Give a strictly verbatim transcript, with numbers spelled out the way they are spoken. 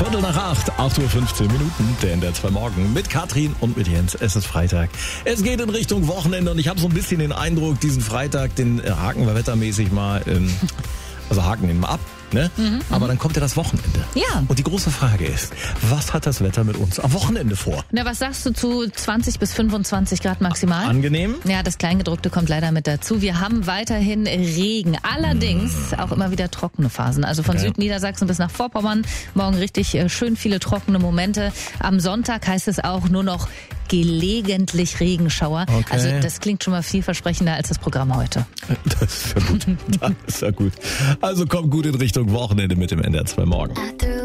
Viertel nach acht, acht Uhr fünfzehn Minuten, der N D R zwei Morgen mit Katrin und mit Jens. Es ist Freitag. Es geht in Richtung Wochenende und ich habe so ein bisschen den Eindruck, diesen Freitag, den haken wir wettermäßig mal, ähm, also haken ihn mal ab. Ne? Mhm, Aber dann kommt ja das Wochenende. Ja. Und die große Frage ist, was hat das Wetter mit uns am Wochenende vor? Na, was sagst du zu zwanzig bis fünfundzwanzig Grad maximal? Angenehm? Ja, das Kleingedruckte kommt leider mit dazu. Wir haben weiterhin Regen. Allerdings mm. auch immer wieder trockene Phasen. Also von okay. Südniedersachsen bis nach Vorpommern. Morgen richtig äh, schön viele trockene Momente. Am Sonntag heißt es auch nur noch gelegentlich Regenschauer. Okay. Also das klingt schon mal vielversprechender als das Programm heute. Das ist ja gut. Das ist ja gut. Also kommt gut in Richtung Wochenende mit dem N D R zwei Morgen.